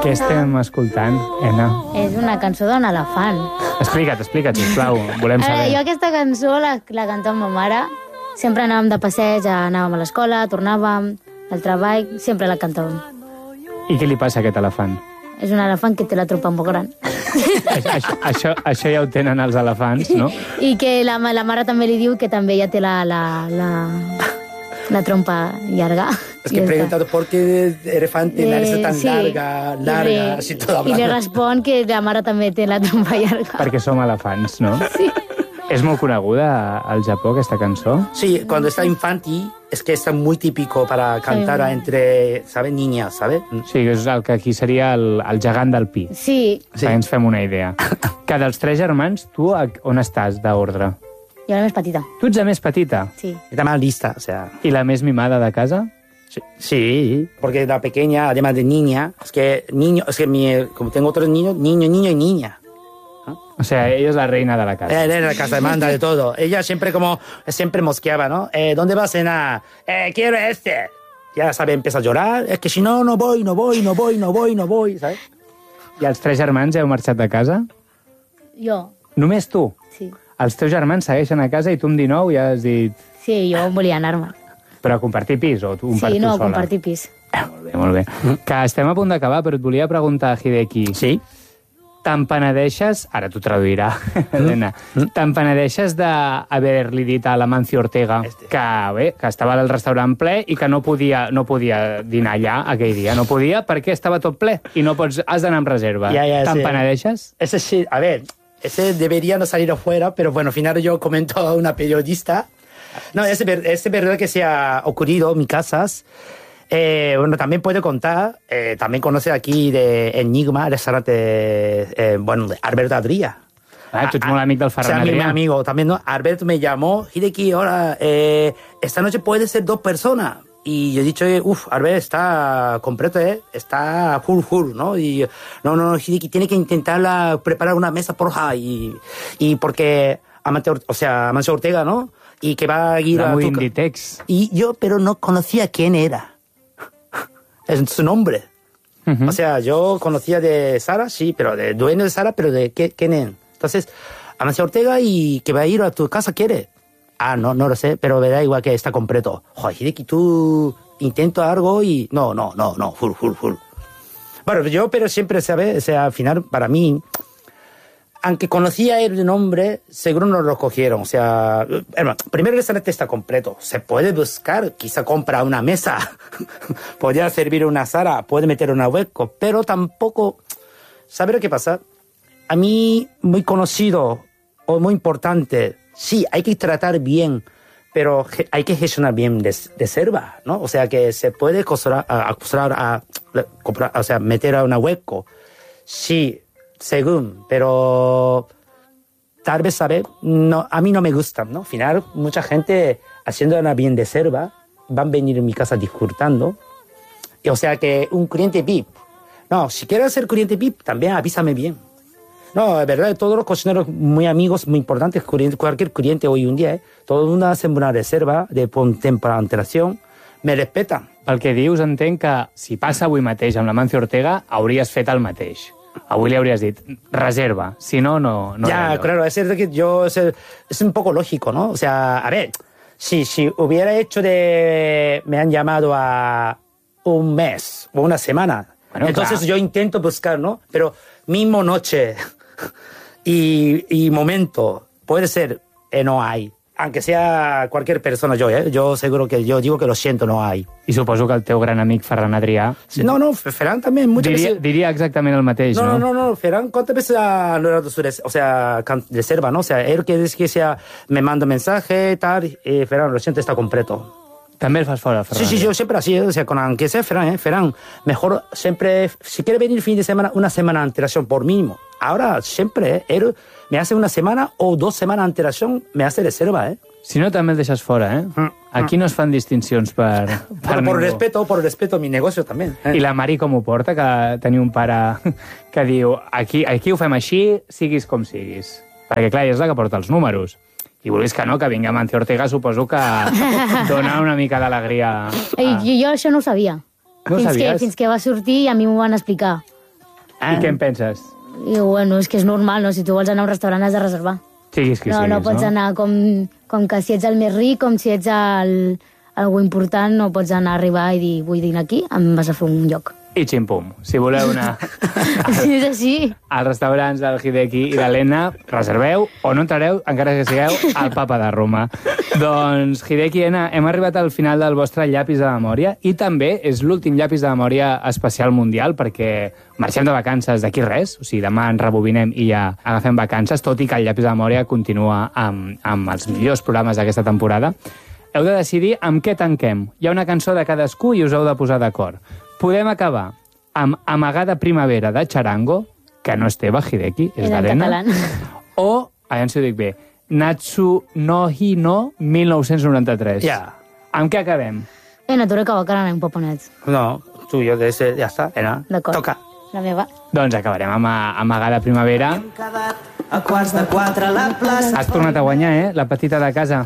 Què estem escoltant, Ena? És una cançó d'un elefant. Explica't, sisplau, volem saber. Jo aquesta cançó la cantava amb ma mare. Sempre anàvem de passeig, anàvem a l'escola, tornàvem al treball, sempre la cantàvem. I què li passa a aquest elefant? És un elefant que té la trompa molt gran. Això ja ho tenen els elefants, no? I que la mare també li diu que també ja té la trompa llarga. Es que he preguntado por qué el elefante nariz tan larga, así toda blanca. I li respon que la mare també té la trompa llarga. Perquè som elefants, no? Sí. ¿Es muy conocida al Japón esta canción? Sí, cuando está infantil es que es muy típico para cantar entre, ¿sabes? Niñas, ¿sabes? Sí, és el que aquí seria el gegant del pi. Sí. Perquè ens fem una idea. Que dels 3 germans, tu on estàs d'ordre? Jo la més petita. Tu ets la més petita? Sí. Está más lista, o sea... ¿Y la més mimada de casa? Sí, porque la pequeña, además de niña, como tengo otros niños, niño y niña. O sea, ella es la reina de la casa. Ella es la casa, manda de todo. Ella siempre mosqueaba, ¿no? ¿Dónde vas a cenar? Quiero este. Ya sabe, empieza a llorar. Es que si no, no voy, ¿sabes? I els 3 germans heu marxat de casa? Jo. Només tu? Sí. Els teus germans segueixen a casa i tu amb 19 ja has dit... Sí, jo volia anar-me. Però a compartir pis o tu per tu sola? Sí, no, a compartir pis. Molt bé. Que estem a punt d'acabar, però et volia preguntar, Hideki. Sí? Te'n penedeixes... Ara t'ho traduirà, Elena. Te'n penedeixes d'haver-li dit a l'Amancio Ortega que estava al restaurant ple i que no podia dinar allà aquell dia. No podia perquè estava tot ple i no pots... Has d'anar amb reserva. Te'n penedeixes? Ese sí, a ver, ese debería no salir afuera, pero bueno, al final yo comento a una periodista. No, es verdad que se ha ocurrido en mi casas. Bueno, también puede contar, también conoce aquí de Enigma, el restaurante, de Alberto Adrià. Tu ets molt amic del Ferran Adrià. Mi amigo también, ¿no? Alberto me llamó, Hideki, ahora, esta noche puede ser 2 personas. Y yo he dicho, Alberto está completo, está full, ¿no? Y no, Hideki tiene que intentar preparar una mesa, porja, y porque Amancio Ortega, ¿no? Y que va a ir a tu Inditex. Y yo, pero no conocía quién era. Es su nombre. O sea, yo conocía de Sara, sí, pero de dueño de Sara, pero de quién es. Entonces, Amancio Ortega y que va a ir a tu casa, ¿quiere? No lo sé, pero me da igual que está completo. Joder, Hideki, tú intento algo y... No, full. Bueno, pero siempre, ¿sabes? O sea, al final, para mí... Aunque conocía el nombre, seguro no lo cogieron. O sea, primero el restaurante está completo. Se puede buscar, quizá compra una mesa. Podría servir una sala, puede meter un hueco. Pero tampoco... ¿Sabe lo que pasa? A mí, muy conocido o muy importante, sí, hay que tratar bien, pero hay que gestionar bien de reserva, ¿no? O sea, que se puede meter a un hueco. Sí, según, pero tal vez, ¿sabes? No, a mí no me gustan, ¿no? Al final, mucha gente haciendo una bien de reserva van a venir en mi casa disfrutando. Y, o sea, que un cliente VIP. No, si quieres ser cliente VIP, también avísame bien. No, es verdad, todos los cocineros muy amigos, muy importantes, cualquier cliente hoy en día, todo el mundo hace una reserva de temporada de antelación, me respetan. Pel que dius, entenc que si passa avui mateix amb l'Amancio Ortega, hauries fet el mateix. Avui li habrías dit, reserva, si no, no... Ya, claro, es que es un poco lógico, ¿no? O sea, a ver, si hubiera hecho me han llamado a un mes o una semana, bueno, entonces claro. Yo intento buscar, ¿no? Pero mismo noche y momento, puede ser, no hay. Aunque sea cualquier persona, yo seguro que yo digo que lo siento, no hay. I suposo que el teu gran amic Ferran Adrià... Sí, no, Ferran también muchas veces... Diria exactament el mateix, no? No, Ferran, ¿cuántas veces ha logrado su reserva, no? O sea, él que dice que me manda mensaje, tal, Ferran, lo siento, está completo. També el fas fora, Ferran? Sí, yo siempre así, o sea, aunque sea Ferran, mejor siempre, si quiere venir fin de semana, una semana de antelación por mínimo. Ahora, siempre, él me hace una semana o 2 semanas de antelación, me hace reserva, Si no, també el deixes fora, Aquí no es fan distincions per por respeto a mi negocio també. I la Mari com ho porta, que tenia un pare que diu, aquí ho fem així, siguis com siguis. Perquè, clar, és la que porta els números. I vulguis que no, que vingui Amancio Ortega, suposo que dona una mica d'alegria. Jo això no ho sabia. No ho sabies? Fins que va sortir i a mi m'ho van explicar. I què en penses? I bueno, és que és normal, no? Si tu vols anar a un restaurant has de reservar. Siguis qui siguis, no pots anar com que si ets el més ric, com si ets algú important, no pots anar a arribar i dir vull dinar aquí, em vas a fer un lloc. I ximpum. Si voleu anar És així. als restaurants del Hideki i de l'Enna, reserveu o no entrareu, encara que sigueu al Papa de Roma. Doncs, Hideki i Enna, hem arribat al final del vostre llapis de memòria i també és l'últim llapis de memòria especial mundial perquè marxem de vacances d'aquí res, o sigui, demà ens rebobinem i ja agafem vacances, tot i que el llapis de memòria continua amb els millors programes d'aquesta temporada. Heu de decidir amb què tanquem. Hi ha una cançó de cadascú i us heu de posar d'acord. Podem acabar amb Amagada Primavera de Charango, que no és teva, Hideki, és d'Helena. O, aviam si ho dic bé, Natsu no Hi no 1993. Ja. Amb què acabem? Natura Kawakarana, un poponet. No, tuyo de ese, ya está, Ena. D'acord. Toca. La meva. Doncs acabarem amb Amagada Primavera. A 3:15 a la plaça. Has tornat a guanyar, la petita de casa.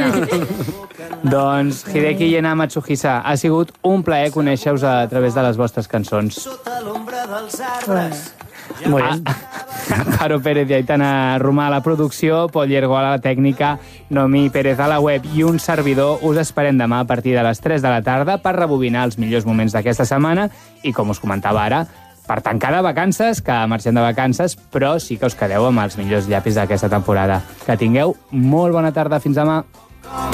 Doncs, Hideki i Enna Matsuhisa, ha sigut un plaer conèixer-vos a través de les vostres cançons. Sota l'ombra dels arbres. Muy bien. Caro Pérez i Aitana Romà a la producció, Pol Llergo a la tècnica, Nomi Pérez a la web i un servidor. Us esperem demà a partir de les 3 de la tarda per rebobinar els millors moments d'aquesta setmana i, com us comentava ara, per tancar de vacances, que marxem de vacances, però sí que us quedeu amb els millors llapis d'aquesta temporada. Que tingueu molt bona tarda. Fins demà.